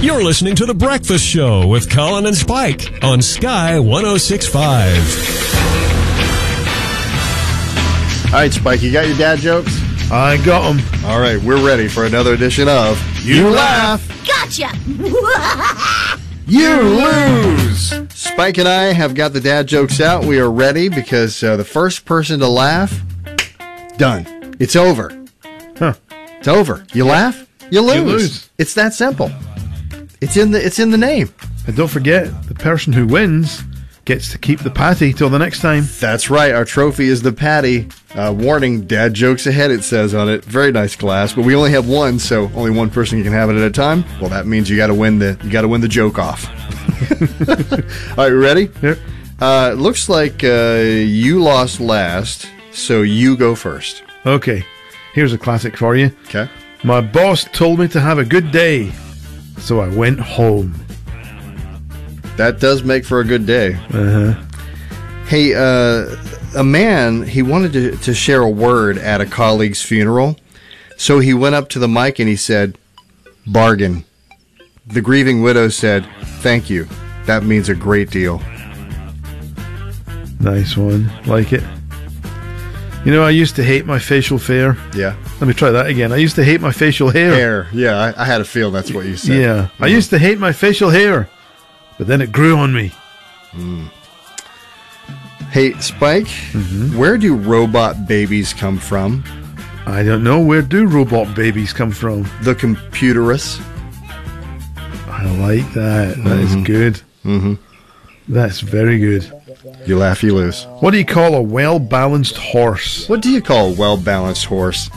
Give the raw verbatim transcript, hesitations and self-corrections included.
You're listening to The Breakfast Show with Colin and Spike on Sky one oh six point five. All right, Spike, you got your dad jokes? I got them. All right, we're ready for another edition of You, you Laugh. Gotcha. You lose. Spike and I have got the dad jokes out. We are ready because uh, the first person to laugh, done. It's over. Huh. It's over. You laugh, you lose. You lose. It's that simple. It's in the it's in the name. And don't forget, the person who wins gets to keep the patty till the next time. That's right. Our trophy is the patty. Uh, warning, dad jokes ahead, it says on it. Very nice glass, but we only have one, so only one person can have it at a time. Well, that means you got to win the you got to win the joke off. All right, ready? Yep. Uh, looks like uh, you lost last, so you go first. Okay. Here's a classic for you. Okay. My boss told me to have a good day, so I went home. That does make for a good day. Uh-huh. Hey, uh, a man, he wanted to, to share a word at a colleague's funeral, so he went up to the mic and he said, bargain. The grieving widow said, thank you. That means a great deal. Nice one. Like it. You know, I used to hate my facial hair. Yeah. Let me try that again. I used to hate my facial hair. Hair. Yeah, I, I had a feeling that's what you said. Yeah. Mm-hmm. I used to hate my facial hair, but then it grew on me. Mm. Hey, Spike, mm-hmm. where do robot babies come from? I don't know. Where do robot babies come from? The computerus. I like that. That mm-hmm. is good. Mm-hmm. That's very good. You laugh, you lose. What do you call a well-balanced horse? What do you call a well-balanced horse?